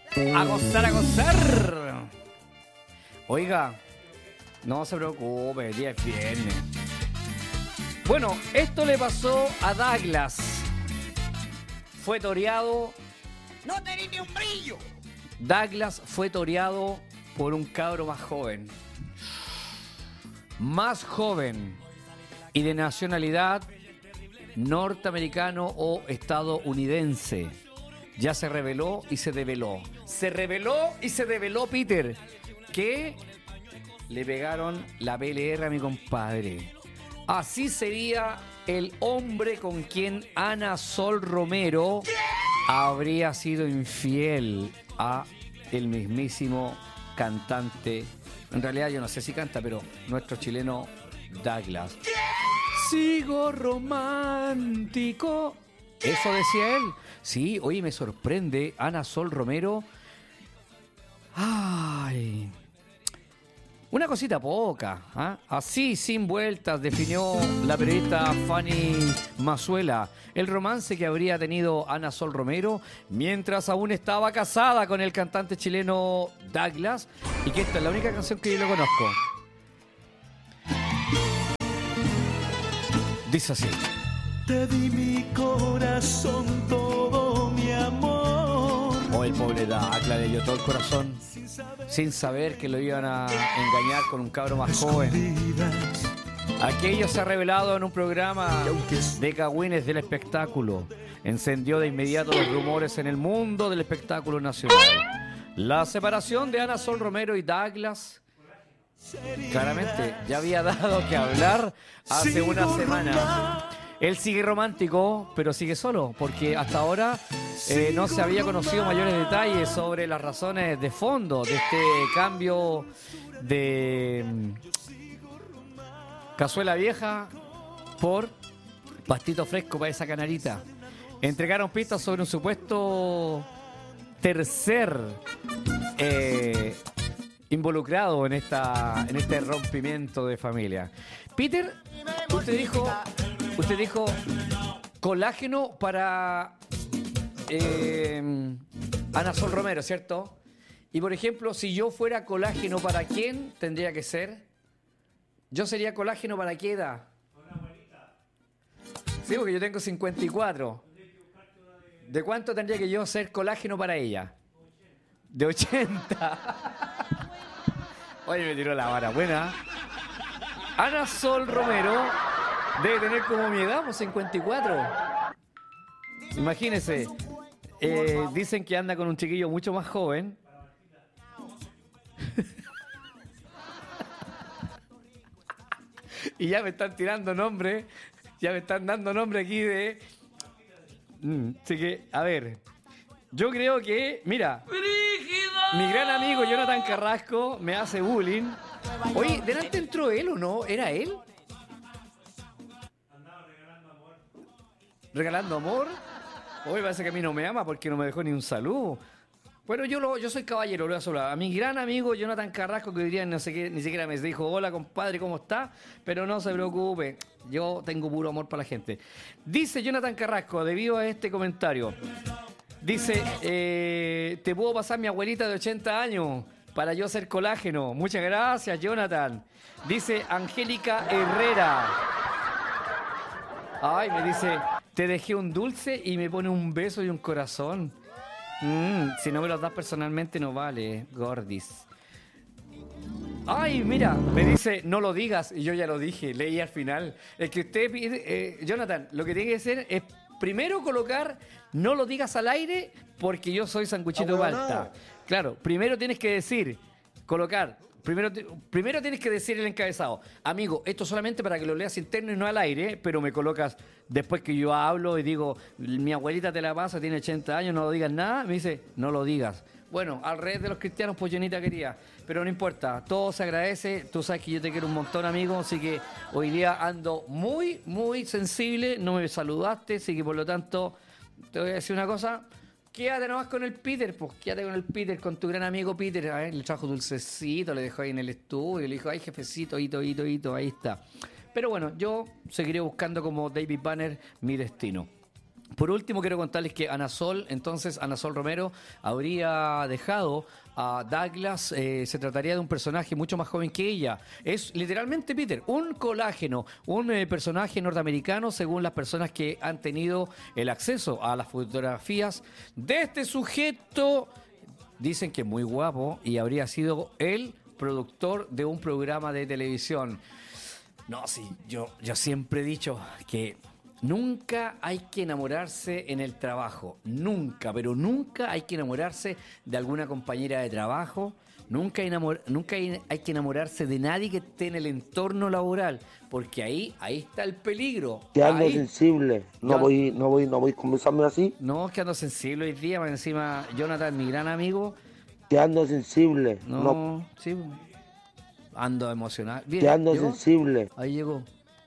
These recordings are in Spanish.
A gozar, a gozar. Oiga, no se preocupe, día es viernes. Bueno, esto le pasó a Douglas. Fue toreado. ¡No tenés ni un brillo! Douglas fue toreado por un cabro más joven. Más joven y de nacionalidad norteamericano o estadounidense. Ya se reveló y se develó. Se reveló y se develó, Peter, que le pegaron la PLR a mi compadre. Así sería el hombre con quien Ana Sol Romero habría sido infiel a el mismísimo cantante. En realidad yo no sé si canta, pero nuestro chileno Douglas. Sigo romántico. Eso decía él. Sí, oye, me sorprende. Ana Sol Romero. Ay. Una cosita poca. ¿Ah? Así, sin vueltas, definió la periodista Fanny Mazuela el romance que habría tenido Ana Sol Romero mientras aún estaba casada con el cantante chileno Douglas. Y que esta es la única canción que yo lo conozco. Dice así. Te di mi corazón, todo mi amor. Oh, el pobre Douglas le dio todo el corazón sin saber que lo iban a engañar con un cabro más joven. Aquello se ha revelado en un programa de cagüines del espectáculo. Encendió de inmediato los rumores en el mundo del espectáculo nacional. La separación de Ana Sol Romero y Douglas claramente ya había dado que hablar hace una semana. Él sigue romántico, pero sigue solo, porque hasta ahora no se había conocido mayores detalles sobre las razones de fondo de este cambio de cazuela vieja por pastito fresco para esa canarita. Entregaron pistas sobre un supuesto tercer involucrado en este rompimiento de familia. Peter, usted dijo colágeno para Ana Sol Romero, ¿cierto? Y por ejemplo, si yo fuera colágeno, ¿para quién tendría que ser? ¿Yo sería colágeno para qué edad? Sí, porque yo tengo 54. ¿De cuánto tendría que yo ser colágeno para ella? De 80. Oye, me tiró la vara buena. Ana Sol Romero debe tener como mi edad, 54. Imagínese, dicen que anda con un chiquillo mucho más joven. Y ya me están tirando nombres, ya me están dando nombre aquí de... Así que, a ver, yo creo que, mira, mi gran amigo Jonathan Carrasco me hace bullying. Oye, ¿delante entró él o no? ¿Era él? ¿Regalando amor? Hoy parece que a mí no me ama porque no me dejó ni un saludo. Bueno, yo soy caballero, lo voy a saludar. A mi gran amigo Jonathan Carrasco, que hoy día no sé qué, ni siquiera me dijo, hola compadre, ¿cómo está? Pero no se preocupe, yo tengo puro amor para la gente. Dice Jonathan Carrasco, debido a este comentario, dice, te puedo pasar mi abuelita de 80 años para yo hacer colágeno. Muchas gracias, Jonathan. Dice Angélica Herrera. Ay, me dice, te dejé un dulce y me pone un beso y un corazón. Si no me los das personalmente no vale, gordis. Ay, mira, me dice, no lo digas. Y yo ya lo dije, leí al final. Es que usted pide, Jonathan, lo que tiene que hacer es primero colocar, no lo digas al aire, porque yo soy sanguchito Balta. Claro, primero tienes que decir, colocar, primero tienes que decir el encabezado. Amigo, esto solamente para que lo leas interno y no al aire, pero me colocas después que yo hablo y digo, mi abuelita te la pasa, tiene 80 años, no lo digas nada. Me dice, no lo digas. Bueno, al revés de los cristianos, pues Jonita quería. Pero no importa, todo se agradece. Tú sabes que yo te quiero un montón, amigo. Así que hoy día ando muy, muy sensible. No me saludaste, así que por lo tanto, te voy a decir una cosa. Quédate nomás con el Peter, pues quédate con el Peter, con tu gran amigo Peter. A ver, le trajo dulcecito, le dejó ahí en el estudio, le dijo, ay, jefecito, hito, ahí está. Pero bueno, yo seguiré buscando como David Banner mi destino. Por último, quiero contarles que Ana Sol Romero, habría dejado a Douglas. Se trataría de un personaje mucho más joven que ella. Es literalmente, Peter, un colágeno, un personaje norteamericano, según las personas que han tenido el acceso a las fotografías de este sujeto. Dicen que es muy guapo y habría sido el productor de un programa de televisión. No, sí, yo siempre he dicho que nunca hay que enamorarse en el trabajo. Nunca, pero nunca hay que enamorarse de alguna compañera de trabajo. Nunca hay que enamorarse de nadie que esté en el entorno laboral, porque ahí está el peligro. Que ando sensible, no voy a conversarme así. No, que ando sensible hoy día, más encima Jonathan, mi gran amigo. Que ando sensible. No, sí, ando emocional. Bien, que ando ¿llegó? sensible. Ahí llegó.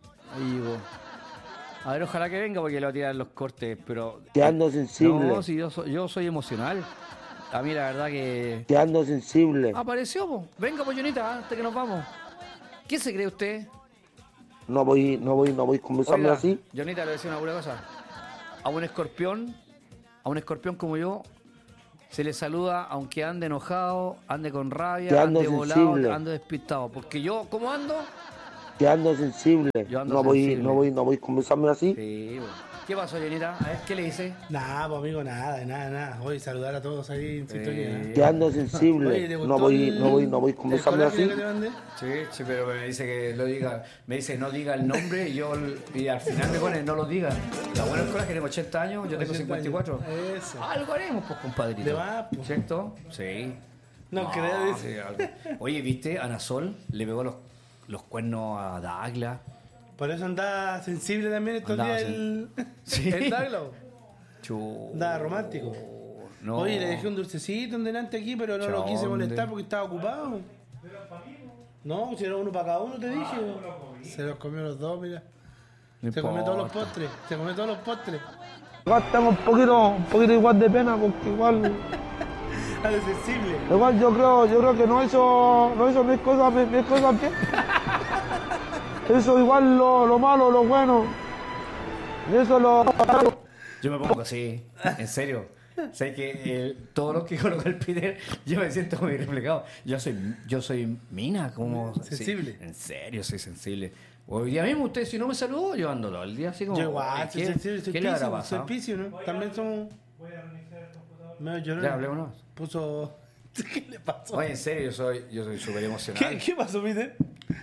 A ver, ojalá que venga porque le voy a tirar los cortes, pero... Que ando sensible. No, si yo soy emocional. A mí la verdad que... Que ando sensible. Apareció, po. Venga, pues, Jonita, antes que nos vamos. ¿Qué se cree usted? No voy a conversarme Oiga, así. Jonita, le voy a decir una buena cosa. A un escorpión como yo, se le saluda aunque ande enojado, ande con rabia, Que ando ande volado, sensible. ande despistado. Porque yo, ¿cómo ando? Que ando sensible. Yo ando no sensible. voy a conversarme así. Sí, bueno. ¿Qué pasó, Jonita? A ver, ¿qué le dice? Nada, pues amigo, nada. Oye, saludar a todos ahí en sintonía. Que ando sensible. Oye, ¿le no gustó voy a conversarme el colágeno así. que te mandé? Sí, pero me dice que lo diga. Me dice no diga el nombre y al final me pone no lo diga. La buena escuela que tengo 80 años, yo tengo 80 54. Eso. Algo haremos, pues, compadrito. De más, pues. ¿Cierto? Sí. No creo, dice. sí, algo. Oye, ¿viste? Ana Sol le pegó los cuernos a Douglas. Por eso andaba sensible también estos Andaba días el Sí. Douglas. Chu. Andaba romántico. No. Oye, le dejé un dulcecito en delante aquí, pero no lo quise ¿Dónde? molestar porque estaba ocupado. No, si era uno para cada uno, te dije. Se los comió los dos, mira. No Se comió todos los importa. postres. Igual tengo un poquito igual de pena porque igual Sensible. yo creo que no hizo mis cosas bien. Eso igual lo malo, lo bueno. Eso lo... Yo me pongo así, en serio. Sé que todo lo que coloca el Peter, yo me siento muy reflejado. Yo soy mina, como... Sensible. Sí, en serio, soy sensible. Hoy día mismo usted, si no me saludó, yo ando todo el día así como... Yo igual, soy ¿qué- sensible, soy ¿Qué le habrá pisio, pasado? ¿no? También somos... Medio llorón. Ya, hablémonos. Puso... ¿Qué le pasó? Oye, en serio, yo soy súper emocional. ¿Qué pasó, Peter?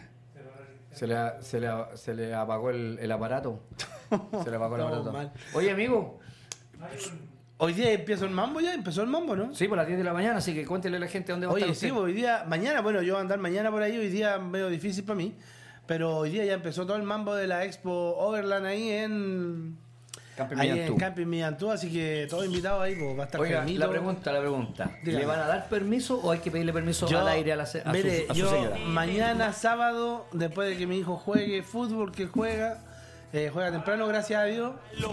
Se le apagó el aparato. Se le apagó el No, aparato. mal. Oye, amigo. Hoy día empieza el mambo ya, empezó el mambo, ¿no? Sí, por las 10 de la mañana, así que cuéntele a la gente dónde va a Oye, estar sí, usted. hoy día, mañana, bueno, yo voy a andar mañana por ahí, hoy día medio difícil para mí, pero hoy día ya empezó todo el mambo de la Expo Overland ahí en Camping ahí Millán en Tú. Camping Millantú, así que todos invitados ahí, pues va a estar Oiga, Jaimito. la pregunta. Dígame. ¿Le van a dar permiso o hay que pedirle permiso al aire a su señora? Mañana sábado, después de que mi hijo juegue fútbol, que juega temprano, gracias a Dios.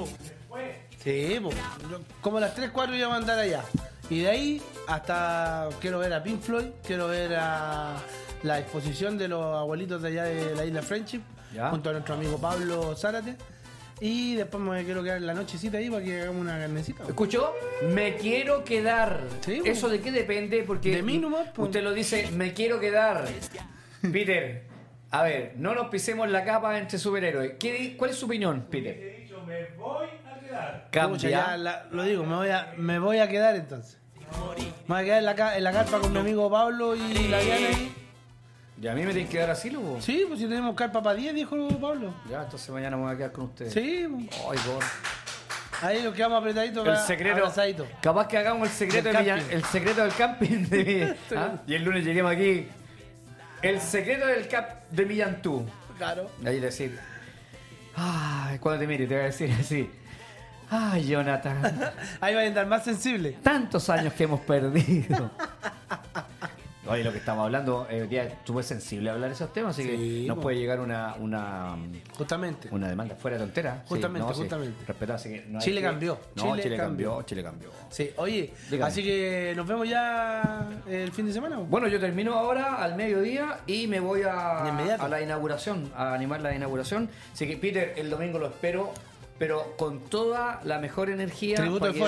Sí, pues, como a las 3, 4 ya voy a andar allá. Y de ahí hasta quiero ver a Pink Floyd, quiero ver a la exposición de los abuelitos de allá de la isla Friendship, Ya. junto a nuestro amigo Pablo Zárate. Y después me quiero quedar en la nochecita ahí para que hagamos una carnecita. ¿Escuchó? Me quiero quedar. Sí, pues. ¿Eso de qué depende? Porque De mí nomás, pues. usted lo dice, me quiero quedar. Peter, a ver, no nos pisemos la capa entre superhéroes. ¿Cuál es su opinión, Peter? Pucha, ya Cambia. lo digo, me voy a quedar entonces. Me voy a quedar en la carpa con mi amigo Pablo y la Diana ahí. ¿Y a mí me tiene que dar asilo? Po? Sí, pues si tenemos carpa para 10, dijo Pablo. Ya, entonces mañana me voy a quedar con ustedes. Sí, pues. Ay, gordo. Ahí nos quedamos apretaditos, El secreto. abrazaditos. Capaz que hagamos el secreto, Del camping. el secreto del camping. ¿Ah? Y el lunes lleguemos aquí. El secreto de Millantú. Claro. Ahí decir. Ay, cuando te mire, te voy a decir así. Ay, Jonathan. Ahí va a andar más sensible. Tantos años que hemos perdido. Oye, lo que estamos hablando, día súper sensible a hablar de esos temas, así que Sí, nos po. puede llegar una Justamente. demanda fuera de tontera. Justamente, Sí, justamente. Respetado, así que no hay Chile que- cambió, No, Chile Chile cambió, cambió. Chile cambió. Sí, oye, Dígame. así que nos vemos ya el fin de semana. ¿O? Bueno, yo termino ahora al mediodía y me voy De inmediato. a la inauguración, a animar la inauguración. Así que, Peter, el domingo lo espero pero con toda la mejor energía. Tributo de que... Foley.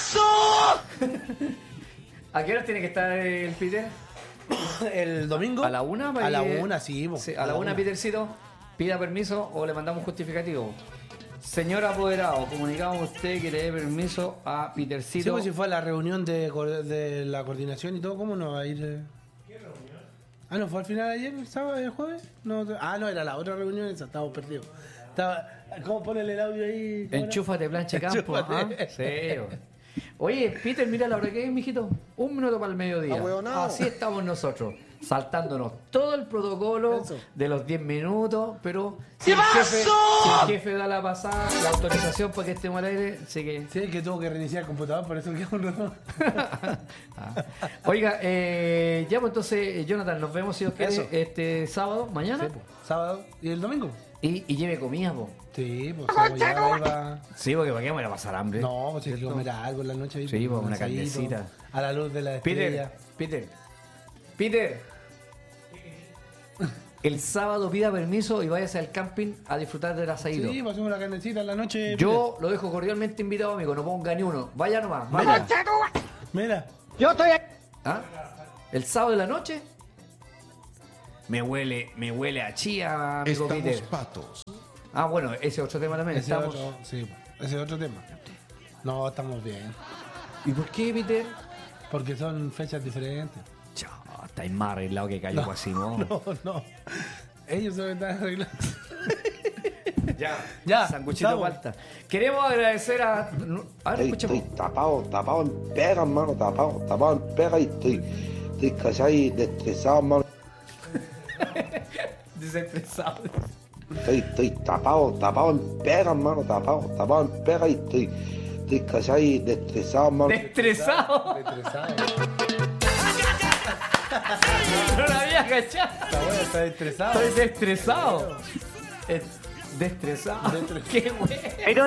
¿A qué hora tiene que estar el Peter? ¿El domingo? ¿A la 1? A la 1, sí. Sí, a la 1, Petercito, pida permiso o le mandamos justificativo. Señor apoderado, comunicamos a usted que le dé permiso a Sí, Petercito. pues si fue a la reunión de la coordinación y todo, ¿cómo no va a ir? ¿Qué reunión? Ah, ¿no fue al final ayer, el sábado, el jueves? No, no, era la otra reunión, esa, estábamos perdidos. ¿Cómo ponen el audio ahí? Enchúfate, plancha campo. Enchúfate. ¿Ah? Sí. Oye, Peter, mira la hora que es, mijito. 1 minuto para el mediodía. Así estamos nosotros, saltándonos todo el protocolo de los 10 minutos, pero si el jefe da la pasada, la autorización para que estemos al aire, así que... Sí, que tuvo que reiniciar el computador, por eso quedó un rato. Oiga, ya pues entonces, Jonathan, nos vemos si os quiere Eso. este sábado, mañana. Sí, pues, sábado y el domingo. Y lleve comida, po. Sí, pues si ya iba... Sí, porque para qué me voy a pasar hambre. No, pues hay que comer algo en la noche. Sí, pues, una asadito, carnecita. A la luz de la estrella. Peter. El sábado pida permiso y váyase al camping a disfrutar del asadito. Sí, pasemos una carnecita en la noche. Yo lo dejo cordialmente invitado, amigo. No ponga ni uno. Vaya nomás. Vaya. Mira. ¿Ah? ¿El sábado de la noche? Me huele a chía, amigo Estamos Peter. patos. Ah, bueno, ese otro tema también. Ese Estamos... otro, sí, ese es otro tema. No, estamos bien. ¿Y por qué, Peter? Porque son fechas diferentes. Chao, estáis más arreglado que Cayo Guasimón. No. Ellos se lo están arreglando. Ya, sanguchito estamos. falta. Queremos agradecer a... A ver, Estoy escuchemos. tapado en pega, hermano, tapado en pega y estoy callado y estresado, hermano. Desestresado. Estoy tapado en pega, hermano, tapado en pega y estoy callado y estresado, hermano. Destresado. Estresado. No lo había cachado. Está bueno, está estresado. Estoy destresado. Destresado. Qué güey.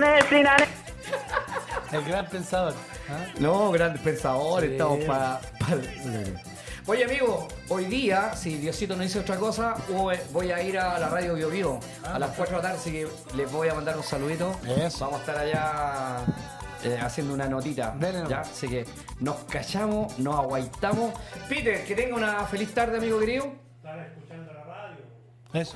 El gran pensador. ¿Ah? No, grandes pensadores, Sí. estamos para... Oye, amigo, hoy día, si Diosito no dice otra cosa, voy a ir a la radio Bio Bio a las 4 de la tarde, así que les voy a mandar un saludito. Eso. Vamos a estar allá haciendo una notita. Dale, no. ¿Ya? Así que nos callamos, nos aguaitamos. Peter, que tenga una feliz tarde, amigo querido. Eso.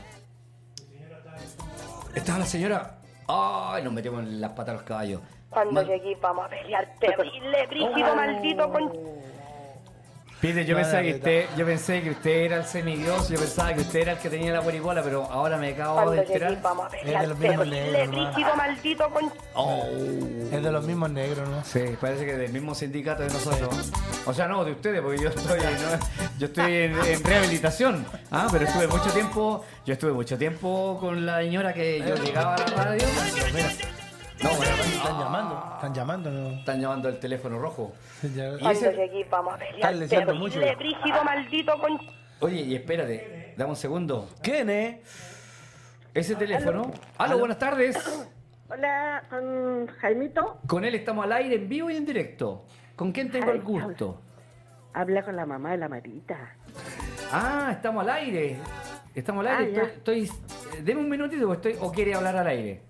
¿Estaba la señora? Ay, nos metemos en las patas a los caballos. Cuando llegué vamos a pelear terrible, brígido, maldito con... Peter, yo pensé que usted era el semidios, yo pensaba que usted era el que tenía la guaribola, pero ahora me acabo Cuando de llegué enterar. vamos a Es de pelear los mismos terrible, negros, ¿no? brígido, maldito con... Oh. Es de los mismos negros, ¿no? Sí, parece que del mismo sindicato de nosotros. O sea, no, de ustedes, porque yo estoy en rehabilitación. Ah, pero estuve mucho tiempo con la señora que yo llegaba a la radio. No, bueno, Están llamando, ¿no? están llamando el teléfono rojo. Ya- Cuando llegué vamos a pelear Están leseando mucho. terrible, brígido, maldito con... Oye, y espérate, dame un segundo. ¿Quién es? Ese teléfono. Aló, buenas tardes. Hola, con Jaimito. Con él estamos al aire, en vivo y en directo. ¿Con quién tengo el gusto? Habla con la mamá de la Marita. Ah, estamos al aire. Estamos al aire. ya. Estoy. Deme un minutito o quiere hablar al aire.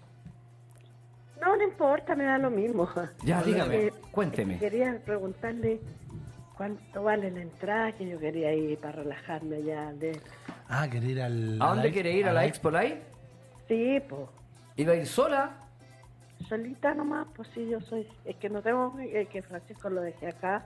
No, no importa, me da lo mismo. Ya, dígame, Eh, cuénteme. Quería preguntarle cuánto vale la entrada, que yo quería ir para relajarme allá. Ah, quería ir al... ¿A dónde quiere ir? ¿A la Expo Live? Sí, pues, ¿Iba a ir sola? solita nomás, pues sí, yo soy... Es que no tengo... que Francisco lo dejé acá.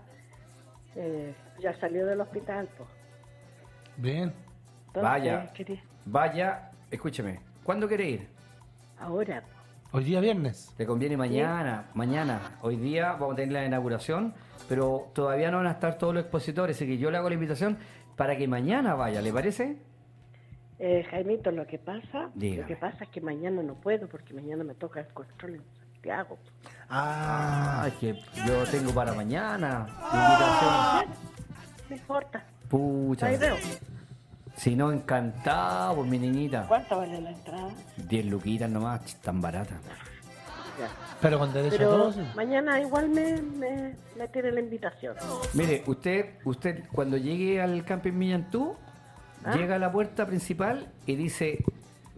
Ya salió del hospital, pues. Bien. Entonces, Vaya. quería... Vaya, escúcheme. ¿Cuándo quiere ir? Ahora, Hoy día viernes. Le conviene mañana. Hoy día vamos a tener la inauguración, pero todavía no van a estar todos los expositores, así que yo le hago la invitación para que mañana vaya, ¿le parece? Jaimito, lo que pasa Dígame. es que mañana no puedo, porque mañana me toca el control en Santiago. Ah, es que yo tengo para mañana invitación. No importa, Pucha. ahí veo. Si no, encantado por mi niñita. ¿Cuánto vale la entrada? 10 luquitas nomás, tan barata. Ya. Pero con derecho a Pero todo, sí. mañana igual me tiene la invitación. Mire, usted cuando llegue al Camping Millantú, llega a la puerta principal y dice,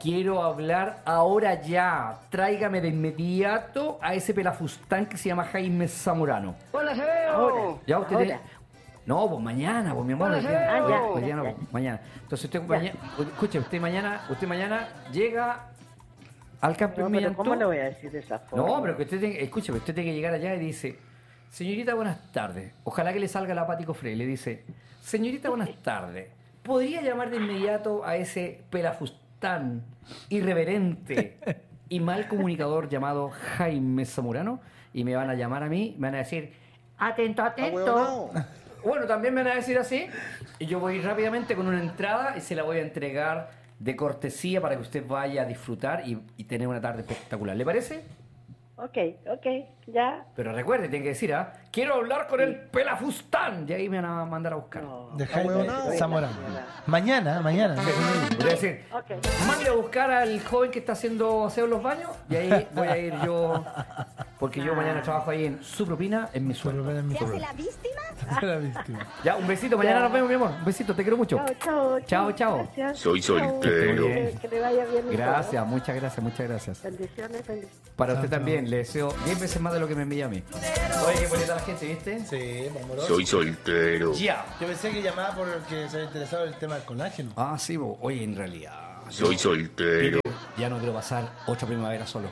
quiero hablar ahora ya. Tráigame de inmediato a ese pelafustán que se llama Jaime Zamorano. Hola, se veo. Ahora. Ya usted Ahora. tiene... No, pues mañana, pues mi amor. Hola, hoy día- Seo. hoy- Ya, hoy ya, día no, ya. mañana. Entonces usted mañana, escuche, usted mañana llega al Camping No, pero Millantú. ¿cómo le voy a decir de esa forma? No, pero que usted tiene, escuche, usted tiene que llegar allá y dice, señorita, buenas tardes. Ojalá que le salga la Pati Cofré. Le dice, señorita, buenas tardes. ¿Podría llamar de inmediato a ese pelafustán irreverente y mal comunicador llamado Jaime Zamorano? Y me van a llamar a mí, me van a decir, atento, atento. Bueno, también me van a decir así. Y yo voy rápidamente con una entrada y se la voy a entregar de cortesía para que usted vaya a disfrutar y tener una tarde espectacular. ¿Le parece? Ok, ya. Pero recuerde, tiene que decir, quiero hablar con el pelafustán. Y ahí me van a mandar a buscar. No. De Jaime Zamorano. Mañana. Voy a decir, Ok. mande a buscar al joven que está haciendo aseo en los baños y ahí voy a ir yo, porque yo mañana trabajo ahí en su propina, en mi sueldo. ¿Se hace la víctima? La víctima. Ya, un besito, mañana nos vemos, mi amor. Un besito, te quiero mucho. Chao. Gracias. Soy Que esté soltero. muy bien. Que le vaya bien. y Gracias, muchas gracias. todo. Bendiciones. Para usted también, le deseo 10 veces más de lo que me envía a mí. Oye, qué bonita la gente, ¿viste? Sí, amoroso. Soy soltero. Ya. Yo pensé que llamaba porque se había interesado en el tema del colágeno. Ah, sí, oye, en realidad. Soy soltero. Ya no quiero pasar otra primavera solo.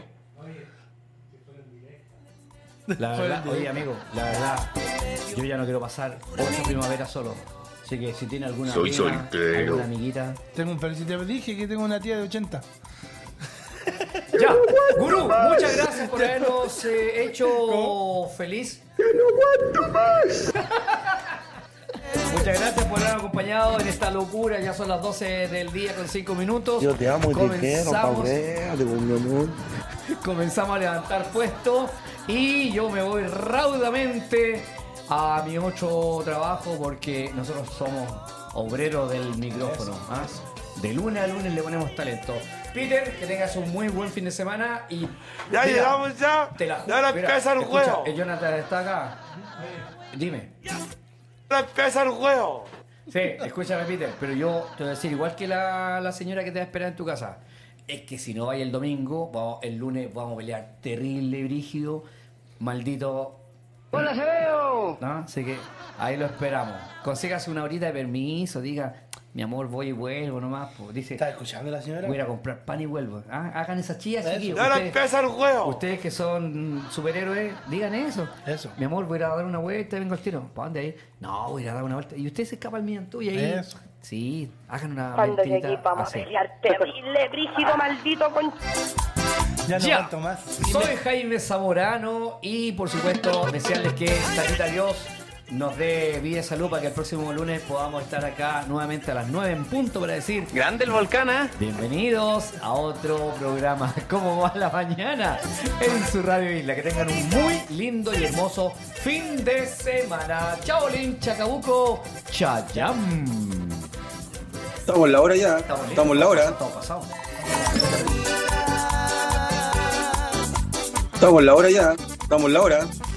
La verdad, oye amigo, la verdad, yo ya no quiero pasar otra primavera solo. Así que si tiene alguna Soy amiga, soltero. alguna amiguita. Tengo un felicito. Dije que tengo una tía de 80. Ya, Gurú, muchas gracias por habernos hecho feliz. Muchas gracias por habernos acompañado en esta locura. Ya son las 12 del día con 5 minutos. Yo te amo y te quiero, Pablete, mi amor. Comenzamos a levantar puestos y yo me voy raudamente a mi otro trabajo porque nosotros somos obreros del micrófono. De lunes a lunes le ponemos talento. Peter, que tengas un muy buen fin de semana y... Ya mira, llegamos ya. te la Ya ahora empieza el escucha, juego. Jonathan está acá. Dime. Ahora empieza el juego. Sí, escúchame, Peter, pero yo te voy a decir, igual que la señora que te va a esperar en tu casa, es que si no vaya el domingo, el lunes vamos a pelear terrible, brígido, maldito. Hola, se veo. ¿No? Así que ahí lo esperamos. Consígase una horita de permiso, diga, mi amor, voy y vuelvo nomás. Pues, dice, ¿Está escuchando la señora? voy a ir a comprar pan y vuelvo. Hagan esa chilla, Eso. chiquillos. Ya ahora Ustedes, empieza el juego. ustedes que son superhéroes, digan eso. Eso. Mi amor, voy a ir a dar una vuelta y vengo al tiro. ¿Para dónde ir? No, voy a ir a dar una vuelta. Y usted se escapa al millantú y ahí. Eso. Sí, hagan una Cuando mentirita llegué vamos a así. pelear terrible, brígido, maldito con... Ya no Ya. aguanto más. Soy Jaime Zamorano y por supuesto desearles que Tatita Dios nos dé vida y salud para que el próximo lunes podamos estar acá nuevamente a las 9 en punto para decir Grande el volcán, ¿eh? bienvenidos a otro programa ¿Cómo va la mañana? En su Radio Isla. Que tengan un muy lindo y hermoso fin de semana. Chao, Lin, Chacabuco, Chayam. Estamos en la hora ya. listos, Estamos en la hora. todo pasado. Estamos en la hora ya. Estamos en la hora.